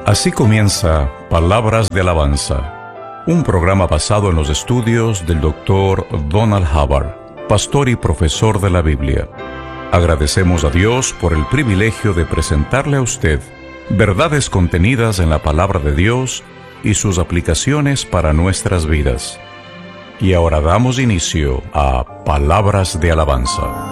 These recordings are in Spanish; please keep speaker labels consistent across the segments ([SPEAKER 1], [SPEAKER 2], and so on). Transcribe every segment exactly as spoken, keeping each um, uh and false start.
[SPEAKER 1] Así comienza Palabras de Alabanza, un programa basado en los estudios del doctor Donald Hubbard, pastor y profesor de la Biblia. Agradecemos a Dios por el privilegio de presentarle a usted verdades contenidas en la palabra de Dios y sus aplicaciones para nuestras vidas. Y ahora damos inicio a Palabras de Alabanza.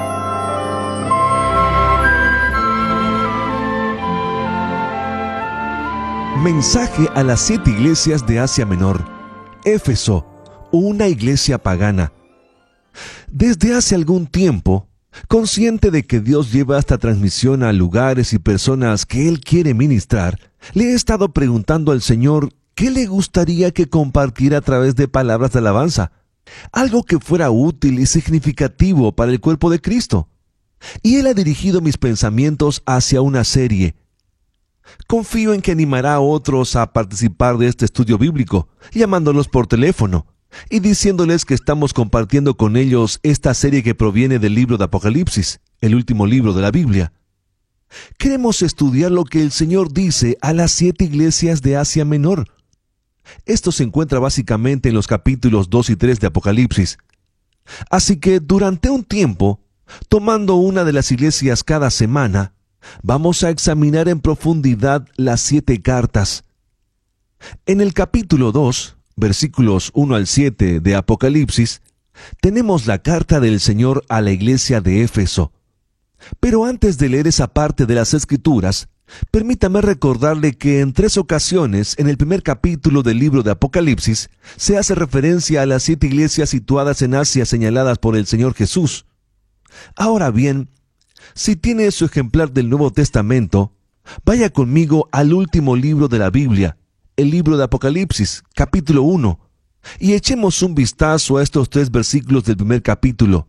[SPEAKER 2] Mensaje a las siete iglesias de Asia Menor. Éfeso, una iglesia pagana. Desde hace algún tiempo, consciente de que Dios lleva esta transmisión a lugares y personas que Él quiere ministrar, le he estado preguntando al Señor qué le gustaría que compartiera a través de palabras de alabanza, algo que fuera útil y significativo para el cuerpo de Cristo. Y Él ha dirigido mis pensamientos hacia una serie. Confío en que animará a otros a participar de este estudio bíblico, llamándolos por teléfono y diciéndoles que estamos compartiendo con ellos esta serie que proviene del libro de Apocalipsis, el último libro de la Biblia. Queremos estudiar lo que el Señor dice a las siete iglesias de Asia Menor. Esto se encuentra básicamente en los capítulos dos y tres de Apocalipsis. Así que durante un tiempo, tomando una de las iglesias cada semana, vamos a examinar en profundidad las siete cartas. En el capítulo dos, versículos uno al siete de Apocalipsis, tenemos la carta del Señor a la iglesia de Éfeso. Pero antes de leer esa parte de las Escrituras, permítame recordarle que en tres ocasiones en el primer capítulo del libro de Apocalipsis se hace referencia a las siete iglesias situadas en Asia señaladas por el Señor Jesús. Ahora bien, si tiene su ejemplar del Nuevo Testamento, vaya conmigo al último libro de la Biblia, el libro de Apocalipsis, capítulo uno, y echemos un vistazo a estos tres versículos del primer capítulo.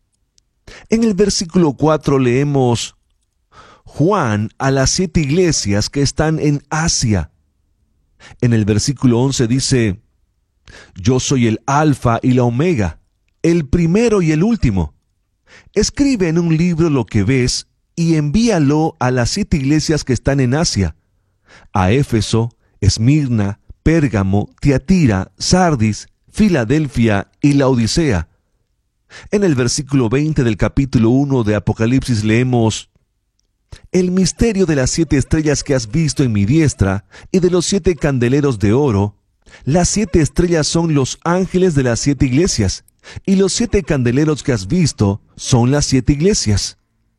[SPEAKER 2] En el versículo cuatro leemos: Juan a las siete iglesias que están en Asia. En el versículo once dice: Yo soy el Alfa y la Omega, el primero y el último. Escribe en un libro lo que ves y envíalo a las siete iglesias que están en Asia: a Éfeso, Esmirna, Pérgamo, Tiatira, Sardis, Filadelfia y Laodicea. En el versículo veinte del capítulo uno de Apocalipsis leemos: El misterio de las siete estrellas que has visto en mi diestra y de los siete candeleros de oro. Las siete estrellas son los ángeles de las siete iglesias, y los siete candeleros que has visto son las siete iglesias.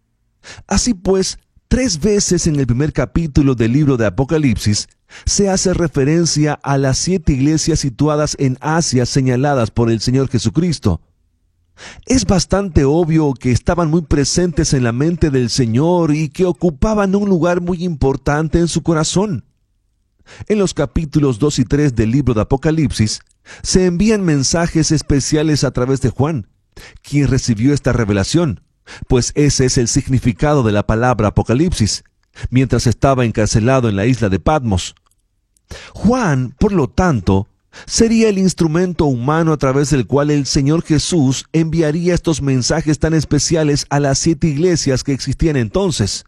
[SPEAKER 2] Así pues, tres veces en el primer capítulo del libro de Apocalipsis se hace referencia a las siete iglesias situadas en Asia señaladas por el Señor Jesucristo. Es bastante obvio que estaban muy presentes en la mente del Señor y que ocupaban un lugar muy importante en su corazón. En los capítulos dos y tres del libro de Apocalipsis se envían mensajes especiales a través de Juan, quien recibió esta revelación, pues ese es el significado de la palabra Apocalipsis, mientras estaba encarcelado en la isla de Patmos. Juan, por lo tanto, sería el instrumento humano a través del cual el Señor Jesús enviaría estos mensajes tan especiales a las siete iglesias que existían entonces.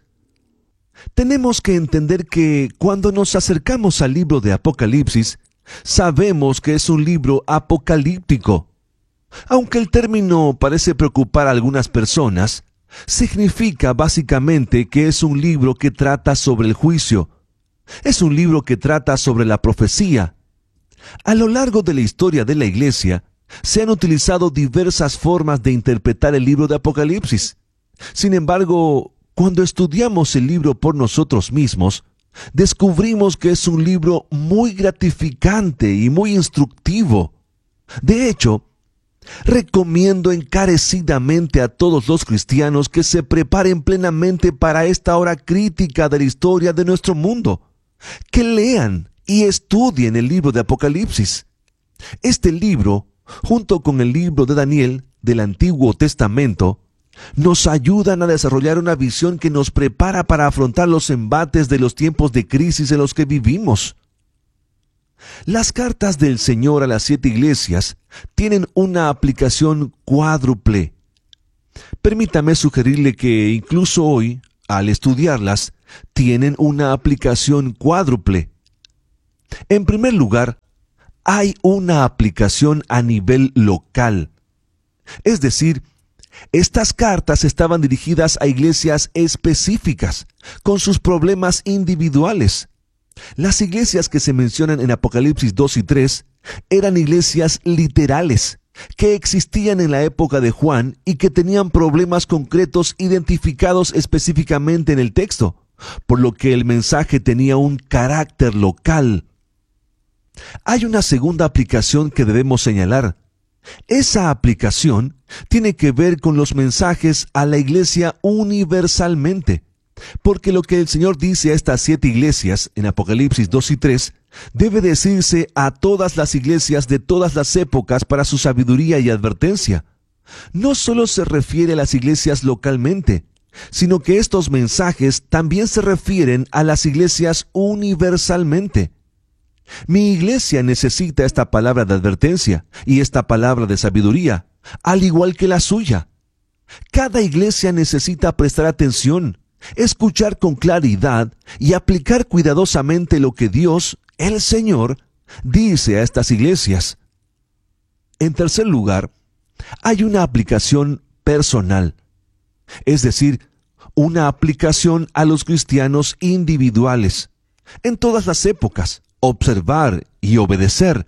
[SPEAKER 2] Tenemos que entender que cuando nos acercamos al libro de Apocalipsis, sabemos que es un libro apocalíptico. Aunque el término parece preocupar a algunas personas, significa básicamente que es un libro que trata sobre el juicio. Es un libro que trata sobre la profecía. A lo largo de la historia de la iglesia, se han utilizado diversas formas de interpretar el libro de Apocalipsis. Sin embargo, cuando estudiamos el libro por nosotros mismos, descubrimos que es un libro muy gratificante y muy instructivo. De hecho, recomiendo encarecidamente a todos los cristianos que se preparen plenamente para esta hora crítica de la historia de nuestro mundo, que lean y estudien el libro de Apocalipsis. Este libro, junto con el libro de Daniel del Antiguo Testamento, nos ayudan a desarrollar una visión que nos prepara para afrontar los embates de los tiempos de crisis en los que vivimos. Las cartas del Señor a las siete iglesias tienen una aplicación cuádruple. Permítame sugerirle que incluso hoy, al estudiarlas, tienen una aplicación cuádruple. En primer lugar, hay una aplicación a nivel local. Es decir, estas cartas estaban dirigidas a iglesias específicas, con sus problemas individuales. Las iglesias que se mencionan en Apocalipsis dos y tres eran iglesias literales, que existían en la época de Juan y que tenían problemas concretos identificados específicamente en el texto, por lo que el mensaje tenía un carácter local. Hay una segunda aplicación que debemos señalar. Esa aplicación tiene que ver con los mensajes a la iglesia universalmente, porque lo que el Señor dice a estas siete iglesias en Apocalipsis dos y tres debe decirse a todas las iglesias de todas las épocas para su sabiduría y advertencia. No solo se refiere a las iglesias localmente, sino que estos mensajes también se refieren a las iglesias universalmente. Mi iglesia necesita esta palabra de advertencia y esta palabra de sabiduría, al igual que la suya. Cada iglesia necesita prestar atención, escuchar con claridad y aplicar cuidadosamente lo que Dios, el Señor, dice a estas iglesias. En tercer lugar, hay una aplicación personal, es decir, una aplicación a los cristianos individuales, en todas las épocas, observar y obedecer.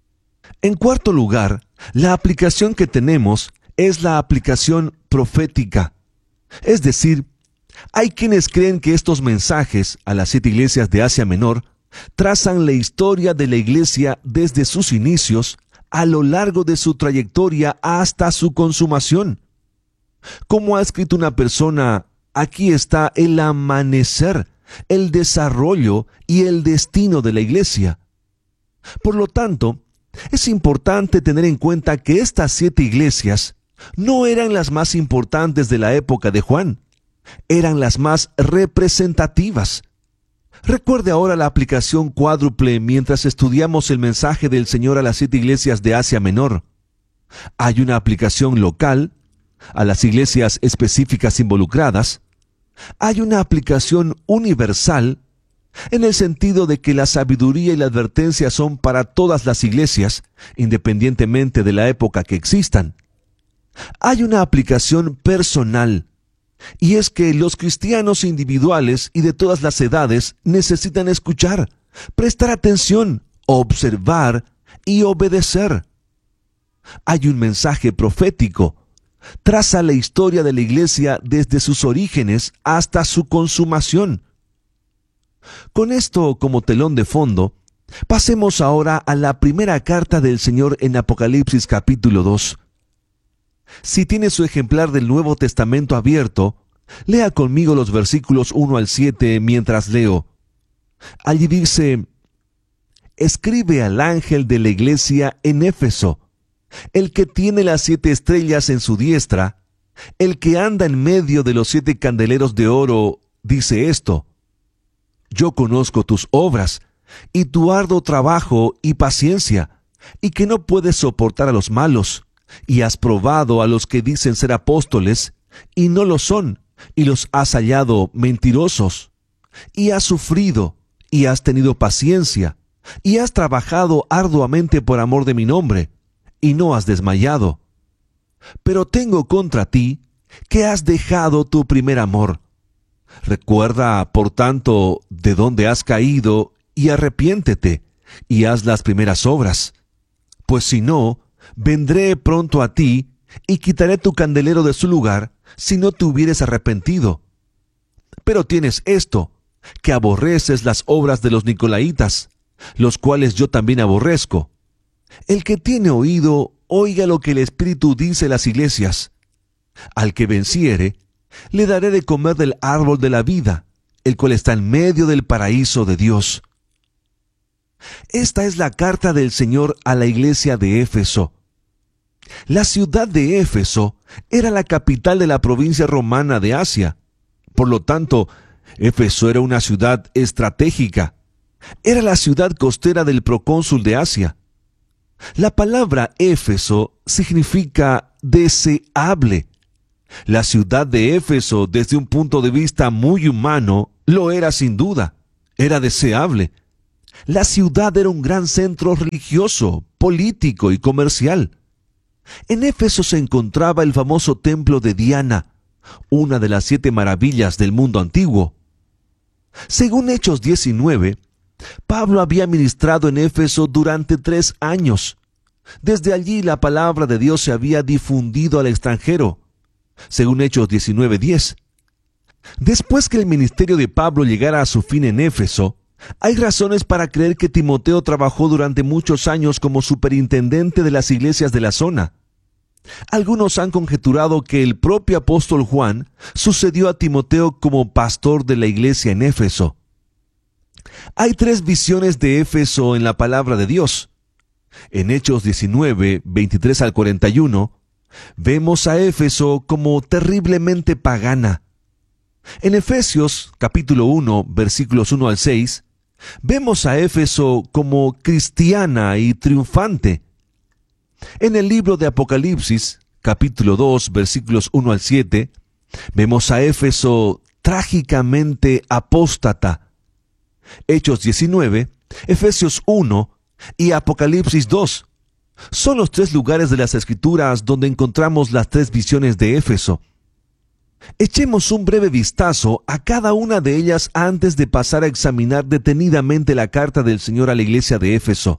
[SPEAKER 2] En cuarto lugar, la aplicación que tenemos es la aplicación profética, es decir, hay quienes creen que estos mensajes a las siete iglesias de Asia Menor trazan la historia de la iglesia desde sus inicios a lo largo de su trayectoria hasta su consumación. Como ha escrito una persona, aquí está el amanecer, el desarrollo y el destino de la iglesia. Por lo tanto, es importante tener en cuenta que estas siete iglesias no eran las más importantes de la época de Juan, eran las más representativas. Recuerde ahora la aplicación cuádruple mientras estudiamos el mensaje del Señor a las siete iglesias de Asia Menor. Hay una aplicación local, a las iglesias específicas involucradas. Hay una aplicación universal, en el sentido de que la sabiduría y la advertencia son para todas las iglesias, independientemente de la época que existan. Hay una aplicación personal, y es que los cristianos individuales y de todas las edades necesitan escuchar, prestar atención, observar y obedecer. Hay un mensaje profético. Traza la historia de la iglesia desde sus orígenes hasta su consumación. Con esto como telón de fondo, pasemos ahora a la primera carta del Señor en Apocalipsis capítulo dos. Si tiene su ejemplar del Nuevo Testamento abierto, lea conmigo los versículos uno al siete mientras leo. Allí dice: escribe al ángel de la iglesia en Éfeso, el que tiene las siete estrellas en su diestra, el que anda en medio de los siete candeleros de oro, dice esto: yo conozco tus obras, y tu arduo trabajo y paciencia, y que no puedes soportar a los malos, y has probado a los que dicen ser apóstoles, y no lo son, y los has hallado mentirosos, y has sufrido, y has tenido paciencia, y has trabajado arduamente por amor de mi nombre, y no has desmayado. Pero tengo contra ti que has dejado tu primer amor. Recuerda, por tanto, de dónde has caído, y arrepiéntete, y haz las primeras obras. Pues si no, vendré pronto a ti, y quitaré tu candelero de su lugar, si no te hubieres arrepentido. Pero tienes esto, que aborreces las obras de los nicolaítas, los cuales yo también aborrezco. El que tiene oído, oiga lo que el Espíritu dice a las iglesias. Al que venciere, le daré de comer del árbol de la vida, el cual está en medio del paraíso de Dios. Esta es la carta del Señor a la iglesia de Éfeso. La ciudad de Éfeso era la capital de la provincia romana de Asia. Por lo tanto, Éfeso era una ciudad estratégica. Era la ciudad costera del procónsul de Asia. La palabra Éfeso significa deseable. La ciudad de Éfeso, desde un punto de vista muy humano, lo era sin duda. Era deseable. La ciudad era un gran centro religioso, político y comercial. En Éfeso se encontraba el famoso templo de Diana, una de las siete maravillas del mundo antiguo. Según Hechos diecinueve, Pablo había ministrado en Éfeso durante tres años. Desde allí la palabra de Dios se había difundido al extranjero, según Hechos diecinueve diez. Después que el ministerio de Pablo llegara a su fin en Éfeso, hay razones para creer que Timoteo trabajó durante muchos años como superintendente de las iglesias de la zona. Algunos han conjeturado que el propio apóstol Juan sucedió a Timoteo como pastor de la iglesia en Éfeso. Hay tres visiones de Éfeso en la palabra de Dios. En Hechos diecinueve, veintitrés al cuarenta y uno, vemos a Éfeso como terriblemente pagana. En Efesios capítulo uno, versículos uno al seis, vemos a Éfeso como cristiana y triunfante. En el libro de Apocalipsis, capítulo dos, versículos uno al siete, vemos a Éfeso trágicamente apóstata. Hechos diecinueve, Efesios uno y Apocalipsis dos son los tres lugares de las Escrituras donde encontramos las tres visiones de Éfeso. Echemos un breve vistazo a cada una de ellas antes de pasar a examinar detenidamente la carta del Señor a la iglesia de Éfeso.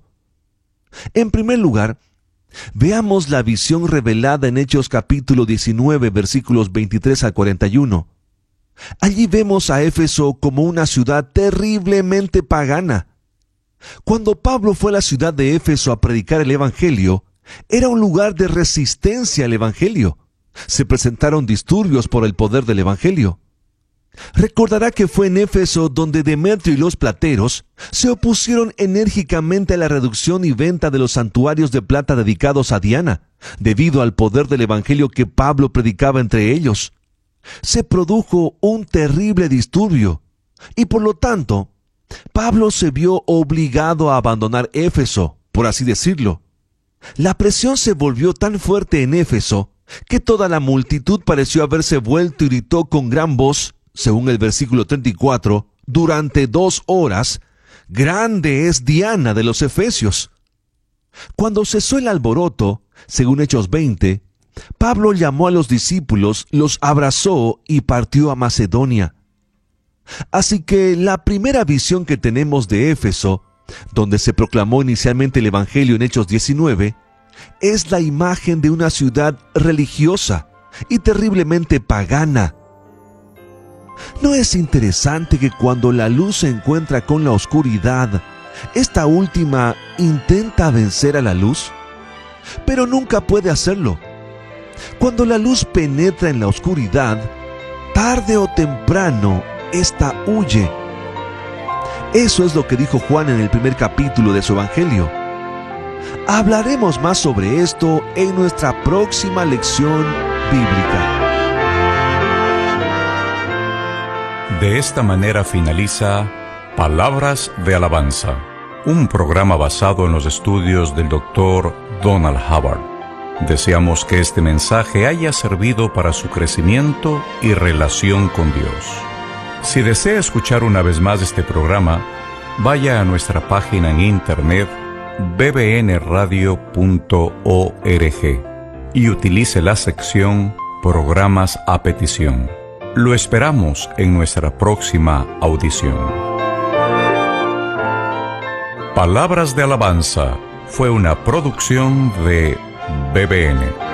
[SPEAKER 2] En primer lugar, veamos la visión revelada en Hechos capítulo diecinueve, versículos veintitrés al cuarenta y uno. Allí vemos a Éfeso como una ciudad terriblemente pagana. Cuando Pablo fue a la ciudad de Éfeso a predicar el Evangelio, era un lugar de resistencia al Evangelio. Se presentaron disturbios por el poder del Evangelio. Recordará que fue en Éfeso donde Demetrio y los plateros se opusieron enérgicamente a la reducción y venta de los santuarios de plata dedicados a Diana, debido al poder del Evangelio que Pablo predicaba entre ellos. Se produjo un terrible disturbio, y por lo tanto, Pablo se vio obligado a abandonar Éfeso, por así decirlo. La presión se volvió tan fuerte en Éfeso que toda la multitud pareció haberse vuelto y gritó con gran voz, según el versículo treinta y cuatro, durante dos horas, «Grande es Diana de los Efesios». Cuando cesó el alboroto, según Hechos veinte, Pablo llamó a los discípulos, los abrazó y partió a Macedonia. Así que la primera visión que tenemos de Éfeso, donde se proclamó inicialmente el Evangelio en Hechos diecinueve, es la imagen de una ciudad religiosa y terriblemente pagana. ¿No es interesante que cuando la luz se encuentra con la oscuridad, esta última intenta vencer a la luz? Pero nunca puede hacerlo. Cuando la luz penetra en la oscuridad, tarde o temprano, ésta huye. Eso es lo que dijo Juan en el primer capítulo de su Evangelio. Hablaremos más sobre esto en nuestra próxima lección bíblica.
[SPEAKER 1] De esta manera finaliza Palabras de Alabanza, un programa basado en los estudios del doctor Donald Hubbard. Deseamos que este mensaje haya servido para su crecimiento y relación con Dios. Si desea escuchar una vez más este programa, vaya a nuestra página en internet b b n radio punto org y utilice la sección Programas a petición. Lo esperamos en nuestra próxima audición. Palabras de Alabanza fue una producción de B B N.